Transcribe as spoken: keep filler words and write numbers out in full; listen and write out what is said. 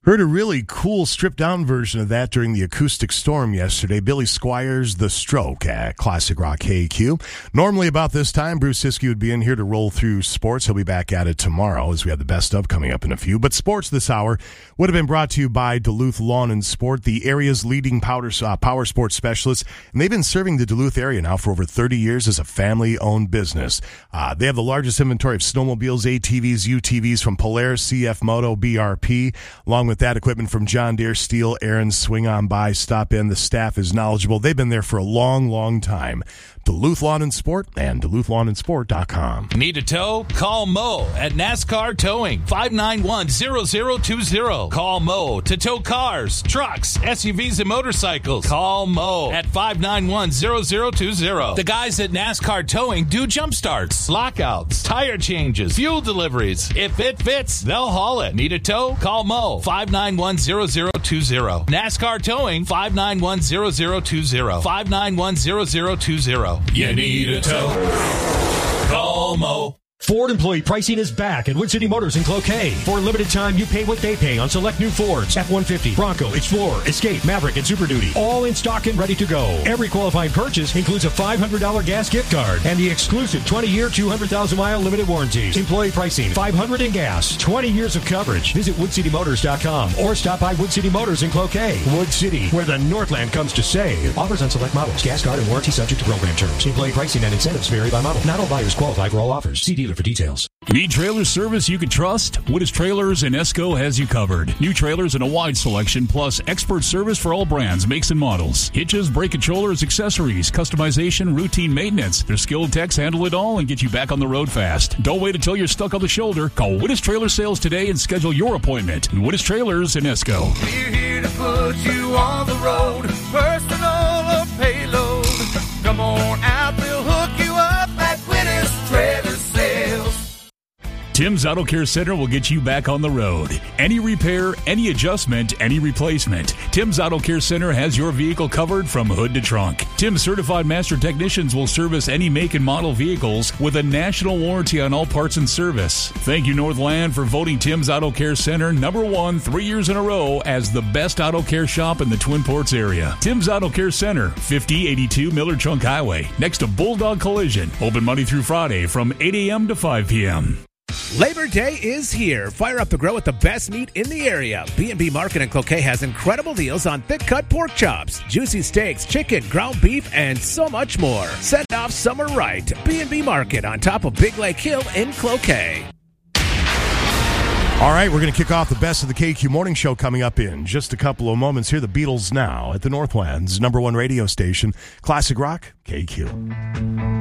Heard a really cool stripped-down version of that during the Acoustic Storm yesterday. Billy Squires' The Stroke at Classic Rock K Q. Normally about this time, Bruce Siskey would be in here to roll through sports. He'll be back at it tomorrow as we have the best of coming up in a few. But sports this hour would have been brought to you by Duluth Lawn and Sport, the area's leading powder, uh, power sports specialists. And they've been serving the Duluth area now for over thirty years as a family-owned business. Uh, they have the largest inventory of snowmobiles, A T Vs, U T Vs from Polaris, C F Moto, B R P, along with With that equipment from John Deere, Steel, Aaron's. Swing on by, stop in. The staff is knowledgeable. They've been there for a long, long time. Duluth Lawn and Sport and Duluth Lawn and Sport dot com. Need a tow? Call Mo at NASCAR Towing, five nine one, zero zero two zero. Call Mo to tow cars, trucks, S U Vs, and motorcycles. Call Mo at five nine one, zero zero two zero. The guys at NASCAR Towing do jump starts, lockouts, tire changes, fuel deliveries. If it fits, they'll haul it. Need a tow? Call Mo, five nine one, zero zero two zero. NASCAR Towing, five nine one, zero zero two zero. five nine one, zero zero two zero. You need a tow? Call Mo. Ford employee pricing is back at Wood City Motors in Cloquet. For a limited time, you pay what they pay on select new Fords, F one fifty, Bronco, Explorer, Escape, Maverick, and Super Duty. All in stock and ready to go. Every qualifying purchase includes a five hundred dollars gas gift card and the exclusive twenty-year, two hundred thousand mile limited warranties. Employee pricing, five hundred dollars in gas, twenty years of coverage. Visit wood city motors dot com or stop by Wood City Motors in Cloquet. Wood City, where the Northland comes to save. Offers on select models. Gas card and warranty subject to program terms. Employee pricing and incentives vary by model. Not all buyers qualify for all offers. See dealer for details. Need trailer service you can trust? Woodis Trailers in Esco has you covered. New trailers in a wide selection, plus expert service for all brands, makes, and models. Hitches, brake controllers, accessories, customization, routine maintenance. Their skilled techs handle it all and get you back on the road fast. Don't wait until you're stuck on the shoulder. Call Woodis Trailer Sales today and schedule your appointment. Woodis Trailers in Esco. We're here to put you on the road, personal or payload. Come on out, we'll hook you up at Woodis Trailer Sales. Tim's Auto Care Center will get you back on the road. Any repair, any adjustment, any replacement. Tim's Auto Care Center has your vehicle covered from hood to trunk. Tim's certified master technicians will service any make and model vehicles with a national warranty on all parts and service. Thank you, Northland, for voting Tim's Auto Care Center number one three years in a row as the best auto care shop in the Twin Ports area. Tim's Auto Care Center, fifty eighty-two Miller Trunk Highway, next to Bulldog Collision. Open Monday through Friday from eight a.m. to five p.m. Labor Day is here. Fire up the grill with the best meat in the area. B and B Market in Cloquet has incredible deals on thick-cut pork chops, juicy steaks, chicken, ground beef, and so much more. Set off summer right. B and B Market on top of Big Lake Hill in Cloquet. All right, we're going to kick off the best of the K Q Morning Show coming up in just a couple of moments. Here, the Beatles now at the Northland's number one radio station, Classic Rock K Q.